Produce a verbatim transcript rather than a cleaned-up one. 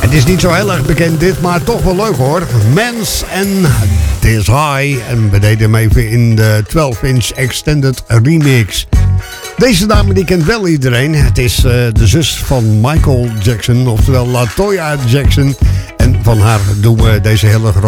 Het is niet zo heel erg bekend dit, maar toch wel leuk hoor. Mans and Desire. En we deden hem even in de twaalf inch Extended Remix. Deze dame die kent wel iedereen. Het is uh, de zus van Michael Jackson, oftewel LaToya Jackson. En van haar doen we deze hele grote